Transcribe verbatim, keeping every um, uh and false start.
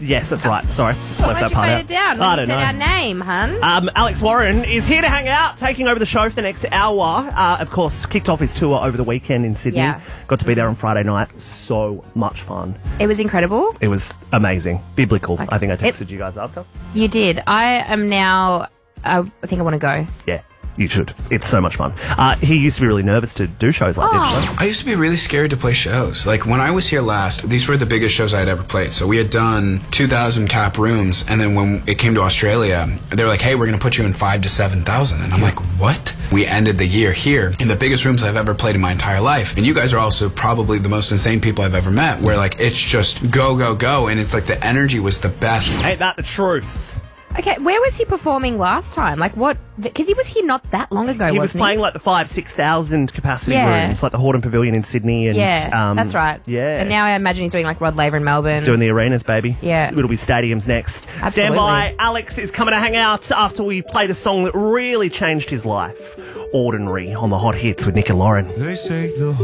Yes, that's right. Sorry. Left Why'd that you part fade out. it down? I When don't you said know. our name, hun. Um, Alex Warren is here to hang out, taking over the show for the next hour. Uh, of course, kicked off his tour over the weekend in Sydney. Yeah. Got to be there on Friday night. So much fun. It was incredible. It was amazing. Biblical. Okay. I think I It- texted you guys after. You did. I am now... Uh, I think I want to go. Yeah, you should. It's so much fun. Uh, he used to be really nervous to do shows like Oh. this. So. I used to be really scared to play shows. Like, when I was here last, these were the biggest shows I had ever played. So we had done two thousand cap rooms, and then when it came to Australia, they were like, hey, we're going to put you in five to seven thousand. And I'm like, what? We ended the year here in the biggest rooms I've ever played in my entire life. And you guys are also probably the most insane people I've ever met, where, like, it's just go, go, go. And it's like the energy was the best. Ain't that the truth? Okay, where was he performing last time? Like what? Because he was here not that long ago, He was wasn't playing like the five, six thousand capacity Yeah. rooms, like the Hordern Pavilion in Sydney, and Yeah, um, that's right. Yeah, And now I imagine he's doing like Rod Laver in Melbourne. doing the arenas, baby. Yeah. It'll be stadiums next. Stand Absolutely. by. Alex is coming to hang out after we play the song that really changed his life. Ordinary on the Hot Hits with Nick and Lauren. They say the